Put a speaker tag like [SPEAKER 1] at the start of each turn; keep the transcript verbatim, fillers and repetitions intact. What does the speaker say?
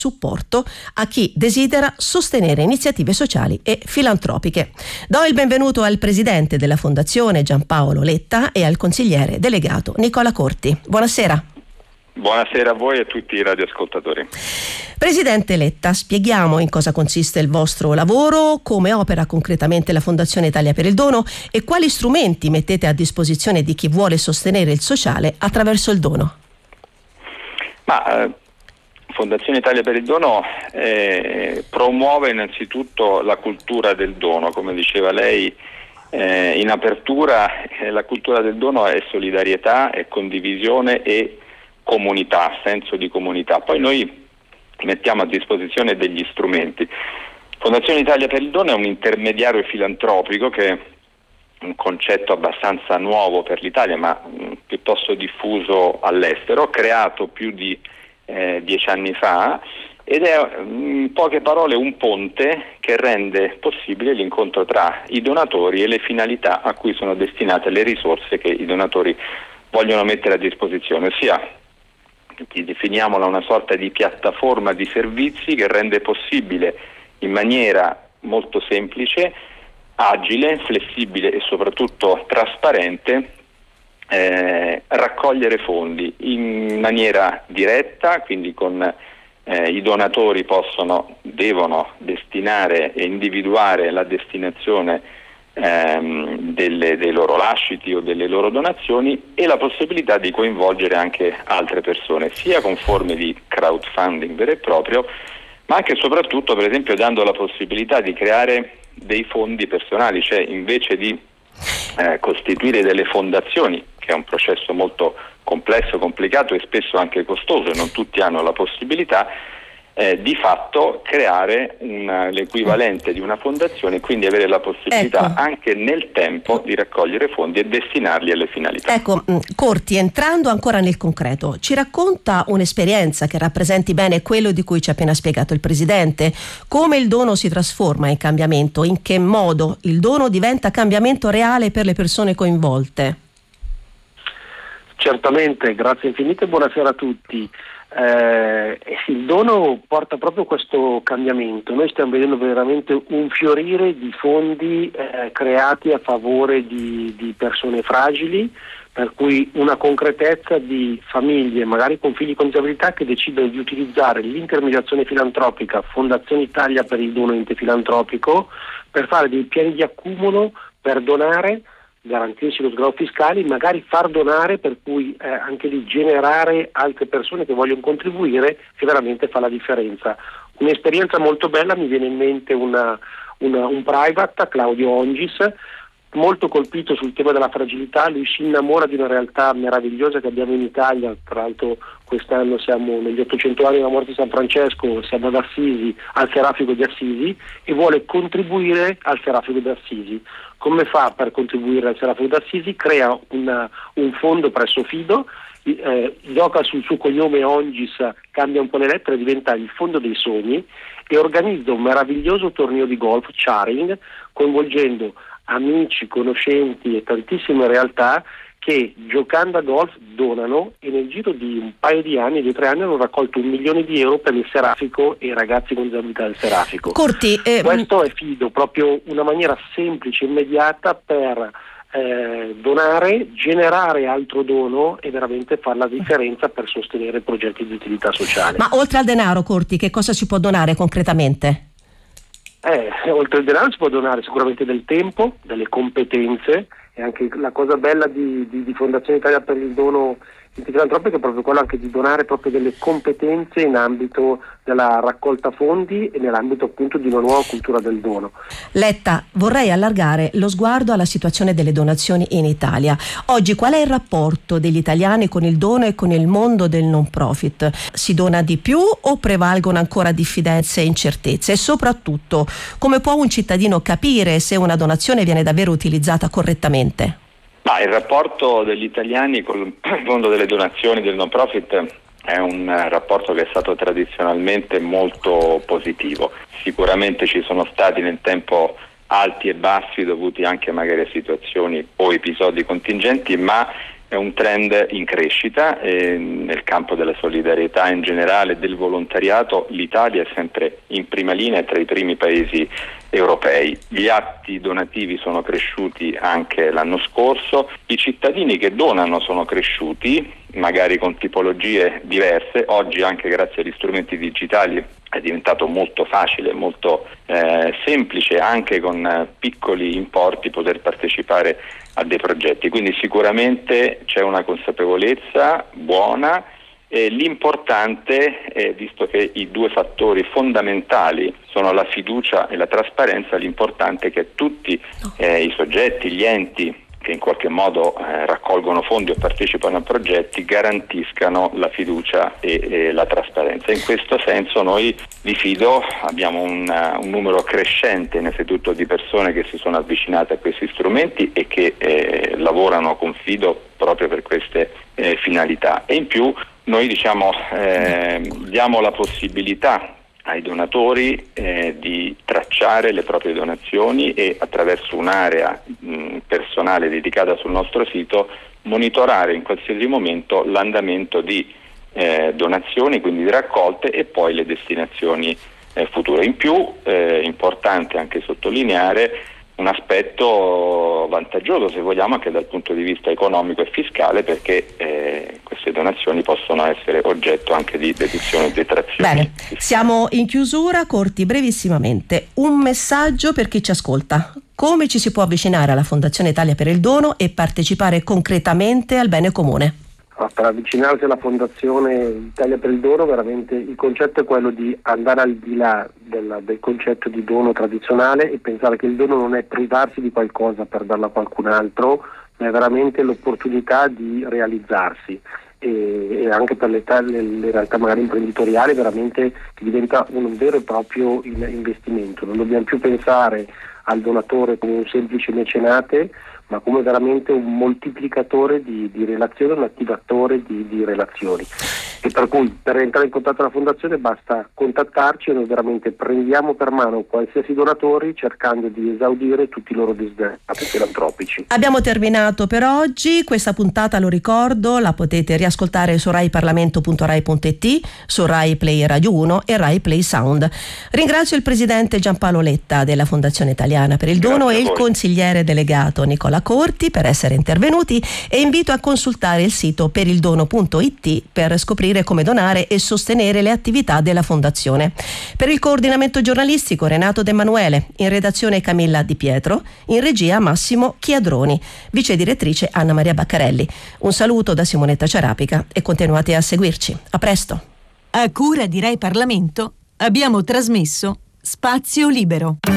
[SPEAKER 1] supporto a chi desidera sostenere iniziative sociali e filantropiche. Do il benvenuto al presidente della Fondazione Giampaolo Letta e al consigliere delegato Nicola Corti. Buonasera.
[SPEAKER 2] Buonasera a voi e a tutti i radioascoltatori.
[SPEAKER 1] Presidente Letta, spieghiamo in cosa consiste il vostro lavoro, come opera concretamente la Fondazione Italia per il Dono e quali strumenti mettete a disposizione di chi vuole sostenere il sociale attraverso il dono.
[SPEAKER 2] Ma eh, Fondazione Italia per il Dono eh, promuove innanzitutto la cultura del dono, come diceva lei eh, in apertura. Eh, la cultura del dono è solidarietà, è condivisione e comunità, senso di comunità. Poi noi mettiamo a disposizione degli strumenti. Fondazione Italia per il Dono è un intermediario filantropico, che è un concetto abbastanza nuovo per l'Italia, ma mh, piuttosto diffuso all'estero, creato più di eh, dieci anni fa, ed è in poche parole un ponte che rende possibile l'incontro tra i donatori e le finalità a cui sono destinate le risorse che i donatori vogliono mettere a disposizione, ossia definiamola una sorta di piattaforma di servizi che rende possibile in maniera molto semplice, agile, flessibile e soprattutto trasparente eh, raccogliere fondi in maniera diretta, quindi con eh, i donatori possono, devono destinare e individuare la destinazione Ehm, delle, dei loro lasciti o delle loro donazioni, e la possibilità di coinvolgere anche altre persone, sia con forme di crowdfunding vero e proprio, ma anche e soprattutto, per esempio, dando la possibilità di creare dei fondi personali, cioè invece di eh, costituire delle fondazioni, che è un processo molto complesso, complicato e spesso anche costoso, e non tutti hanno la possibilità, Eh, di fatto creare un, l'equivalente di una fondazione, quindi avere la possibilità, ecco, anche nel tempo di raccogliere fondi e destinarli alle finalità.
[SPEAKER 1] Ecco, Corti, entrando ancora nel concreto, ci racconta un'esperienza che rappresenti bene quello di cui ci ha appena spiegato il Presidente? Come il dono si trasforma in cambiamento? In che modo il dono diventa cambiamento reale per le persone coinvolte?
[SPEAKER 3] Certamente, grazie infinite e buonasera a tutti. Eh, il dono porta proprio questo cambiamento. Noi stiamo vedendo veramente un fiorire di fondi eh, creati a favore di, di persone fragili, per cui una concretezza di famiglie, magari con figli con disabilità, che decidono di utilizzare l'intermediazione filantropica Fondazione Italia per il Dono, ente filantropico, per fare dei piani di accumulo, per donare, garantirsi lo sgravio fiscale, magari far donare, per cui eh, anche lì generare altre persone che vogliono contribuire, che veramente fa la differenza. Un'esperienza molto bella, mi viene in mente una, una, un private, Claudio Ongis, molto colpito sul tema della fragilità. Lui si innamora di una realtà meravigliosa che abbiamo in Italia. Tra l'altro quest'anno siamo negli ottocento anni della morte di San Francesco, siamo ad Assisi, al Serafico di Assisi, e vuole contribuire al Serafico di Assisi. Come fa per contribuire al Serafico di Assisi? Crea una, un fondo presso Fido, eh, gioca sul suo cognome Ongis, cambia un po' le lettere, diventa il Fondo dei Sogni, e organizza un meraviglioso torneo di golf, Charing, coinvolgendo amici, conoscenti e tantissime realtà che, giocando a golf, donano, e nel giro di un paio di anni, di tre anni, hanno raccolto un milione di euro per il Serafico e i ragazzi con disabilità del Serafico.
[SPEAKER 1] Corti, eh,
[SPEAKER 3] questo è Fido, proprio una maniera semplice e immediata per eh, donare, generare altro dono e veramente fare la differenza per sostenere progetti di utilità sociale.
[SPEAKER 1] Ma oltre al denaro, Corti, che cosa si può donare concretamente?
[SPEAKER 3] Eh, oltre al denaro si può donare sicuramente del tempo, delle competenze, e anche la cosa bella di, di, di Fondazione Italia per il Dono filantropico è proprio quello anche di donare proprio delle competenze in ambito della raccolta fondi e nell'ambito appunto di una nuova cultura del dono.
[SPEAKER 1] Letta, vorrei allargare lo sguardo alla situazione delle donazioni in Italia. Oggi qual è il rapporto degli italiani con il dono e con il mondo del non profit? Si dona di più o prevalgono ancora diffidenze e incertezze? E soprattutto, come può un cittadino capire se una donazione viene davvero utilizzata correttamente?
[SPEAKER 2] Ma il rapporto degli italiani con il mondo delle donazioni del non profit è un rapporto che è stato tradizionalmente molto positivo. Sicuramente ci sono stati nel tempo alti e bassi dovuti anche magari a situazioni o episodi contingenti, ma è un trend in crescita e nel campo della solidarietà in generale, del volontariato, l'Italia è sempre in prima linea tra i primi paesi europei. Gli atti donativi sono cresciuti anche l'anno scorso, i cittadini che donano sono cresciuti, magari con tipologie diverse. Oggi, anche grazie agli strumenti digitali, è diventato molto facile, molto eh, semplice, anche con eh, piccoli importi, poter partecipare a dei progetti. Quindi sicuramente c'è una consapevolezza buona. E l'importante, eh, visto che i due fattori fondamentali sono la fiducia e la trasparenza, l'importante è che tutti eh, i soggetti, gli enti che in qualche modo eh, raccolgono fondi o partecipano a progetti garantiscano la fiducia e, e la trasparenza. In questo senso noi, vi fido, abbiamo un, un numero crescente innanzitutto di persone che si sono avvicinate a questi strumenti e che eh, lavorano con fido proprio per queste eh, finalità. E in più noi diciamo eh, diamo la possibilità ai donatori eh, di tracciare le proprie donazioni e attraverso un'area mh, personale dedicata sul nostro sito monitorare in qualsiasi momento l'andamento di eh, donazioni, quindi di raccolte, e poi le destinazioni eh, future. In più è eh, importante anche sottolineare un aspetto vantaggioso, se vogliamo, anche dal punto di vista economico e fiscale, perché eh, queste donazioni possono essere oggetto anche di deduzione e detrazione.
[SPEAKER 1] Bene, siamo in chiusura, corti brevissimamente. Un messaggio per chi ci ascolta. Come ci si può avvicinare alla Fondazione Italia per il Dono e partecipare concretamente al bene comune?
[SPEAKER 3] Per avvicinarsi alla Fondazione Italia per il Dono, veramente il concetto è quello di andare al di là del, del concetto di dono tradizionale e pensare che il dono non è privarsi di qualcosa per darlo a qualcun altro, ma è veramente l'opportunità di realizzarsi. E, e anche per le, le, le realtà magari imprenditoriali veramente che diventa un vero e proprio investimento. Non dobbiamo più pensare al donatore come un semplice mecenate, ma come veramente un moltiplicatore di, di relazioni, un attivatore di, di relazioni. E per cui per entrare in contatto con la Fondazione basta contattarci e noi veramente prendiamo per mano qualsiasi donatori cercando di esaudire tutti i loro desideri filantropici.
[SPEAKER 1] Abbiamo terminato per oggi, questa puntata, lo ricordo, la potete riascoltare su rai parlamento punto rai punto it, su Rai Play Radio uno e Rai Play Sound. Ringrazio il presidente Giampaolo Letta della Fondazione Italiana per il Dono e il consigliere delegato Nicola Corti per essere intervenuti, e invito a consultare il sito perildono punto it per scoprire come donare e sostenere le attività della Fondazione. Per il coordinamento giornalistico Renato De Emanuele, in redazione Camilla Di Pietro, in regia Massimo Chiadroni, vice direttrice Anna Maria Baccarelli. Un saluto da Simonetta Ciarapica e continuate a seguirci. A presto.
[SPEAKER 4] A cura di Rai Parlamento abbiamo trasmesso Spazio Libero.